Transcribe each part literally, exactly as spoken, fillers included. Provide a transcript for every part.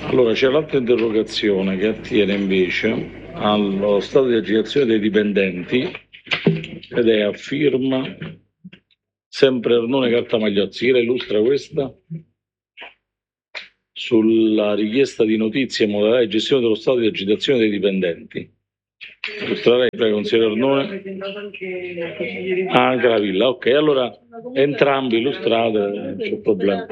Allora, c'è l'altra interrogazione che attiene invece allo stato di agitazione dei dipendenti ed è a firma sempre Arnone Cartamagliozzi. Chi la illustra questa? Sulla richiesta di notizie e modalità di gestione dello stato di agitazione dei dipendenti. Illustrerei, prego, consigliere Arnone. Ah, anche la Villa, ok, allora entrambi illustrate, non c'è problema.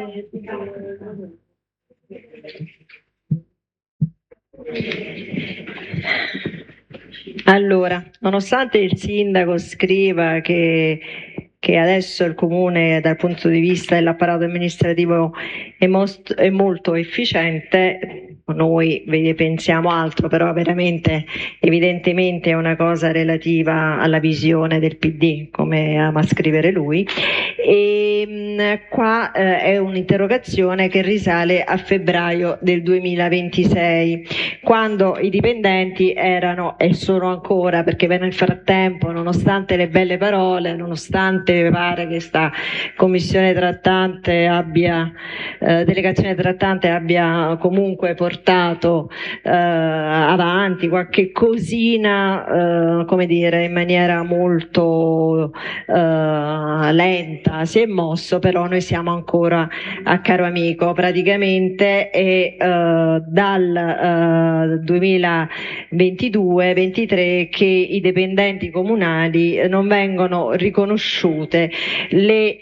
Allora, nonostante il sindaco scriva che, che adesso il comune dal punto di vista dell'apparato amministrativo è, most, è molto efficiente, noi vedi, pensiamo altro, però veramente evidentemente è una cosa relativa alla visione del P D, come ama scrivere lui. E mh, qua eh, è un'interrogazione che risale a febbraio del duemilaventisei, quando i dipendenti erano e sono ancora, perché nel frattempo, nonostante le belle parole, nonostante pare che sta commissione trattante abbia, eh, delegazione trattante abbia comunque portato eh, avanti qualche cosina, eh, come dire, in maniera molto eh, lenta, si è mosso, però noi siamo ancora a caro amico praticamente, e eh, dal eh, duemilaventidue ventitré che i dipendenti comunali non vengono riconosciute le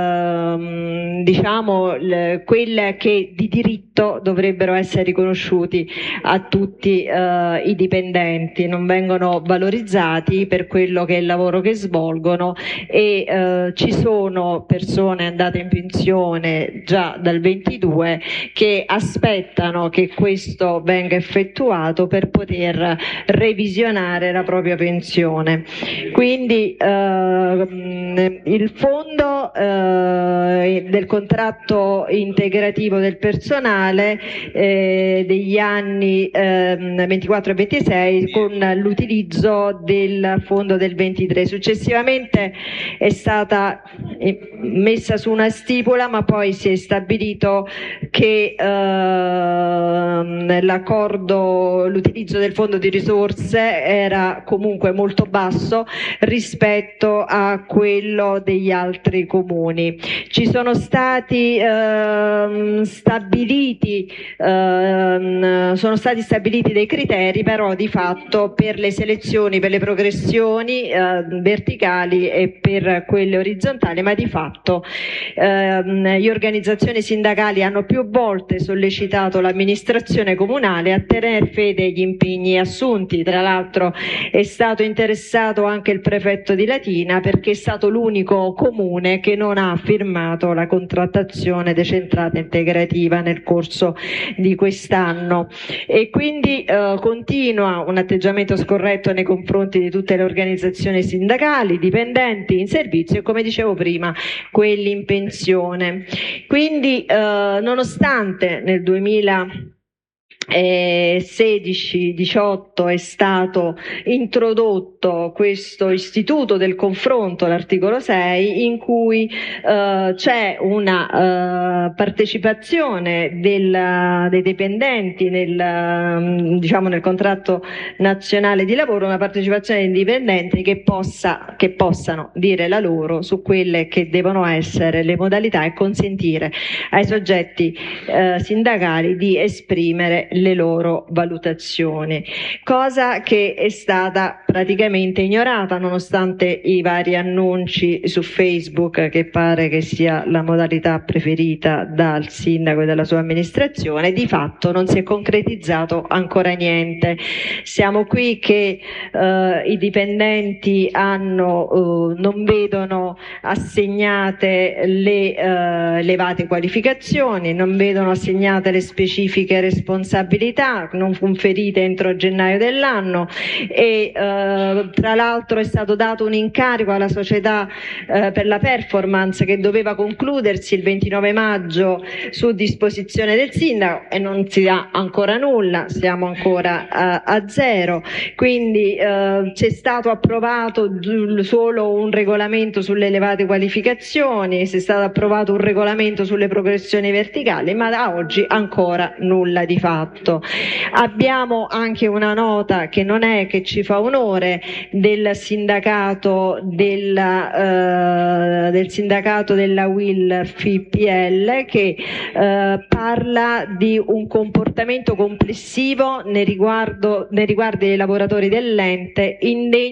eh, diciamo le, quelle che di diritto dovrebbero essere riconosciuti a tutti eh, i dipendenti, non vengono valorizzati per quello che è il lavoro che svolgono, e eh, ci sono persone andate in pensione già dal ventidue che aspettano che questo venga effettuato per poter revisionare la propria pensione. Quindi eh, il fondo eh, del contratto integrativo del personale eh, degli anni eh, ventiquattro e ventisei con l'utilizzo del fondo del ventitré. Successivamente è stata messa su una stipula, ma poi si è stabilito che eh, l'accordo, l'utilizzo del fondo di risorse era comunque molto basso rispetto a quello degli altri comuni. Ci sono stati eh, stabiliti eh, sono stati stabiliti dei criteri, però di fatto per le selezioni, per le progressioni eh, verticali e per quelle orizzontali, ma di fatto eh, le organizzazioni sindacali hanno più volte sollecitato l'amministrazione comunale a tener fede agli impegni assunti. Tra l'altro è stato interessato anche il prefetto di Latina, perché è stato l'unico comune che non ha firmato la contrattazione decentrata integrativa nel corso di quest'anno, e quindi eh, continua un atteggiamento scorretto nei confronti di tutte le organizzazioni sindacali, dipendenti in servizio e, come dicevo prima, quelli in pensione. Quindi eh, nonostante nel duemila sedici diciotto è stato introdotto questo istituto del confronto, l'articolo sei, in cui eh, c'è una eh, partecipazione del, dei dipendenti nel, diciamo, nel contratto nazionale di lavoro, una partecipazione dei dipendenti che, possa, che possano dire la loro su quelle che devono essere le modalità e consentire ai soggetti eh, sindacali di esprimere le loro valutazioni, cosa che è stata praticamente ignorata nonostante i vari annunci su Facebook, che pare che sia la modalità preferita dal sindaco e dalla sua amministrazione. Di fatto non si è concretizzato ancora niente. Siamo qui che eh, i dipendenti hanno, eh, non vedono assegnate le eh, elevate qualificazioni, non vedono assegnate le specifiche responsabilità non conferite entro gennaio dell'anno, e eh, eh, tra l'altro è stato dato un incarico alla società eh, per la performance che doveva concludersi il ventinove maggio su disposizione del sindaco e non si ha ancora nulla, siamo ancora a, a zero, quindi eh, c'è stato approvato solo un regolamento sulle elevate qualificazioni, c'è stato approvato un regolamento sulle progressioni verticali, ma da oggi ancora nulla di fatto. Abbiamo anche una nota che non è che ci fa onore del sindacato della, eh, del sindacato della U I L F I P L che eh, parla di un comportamento complessivo nei, riguardo, nei riguardi dei lavoratori dell'ente indegno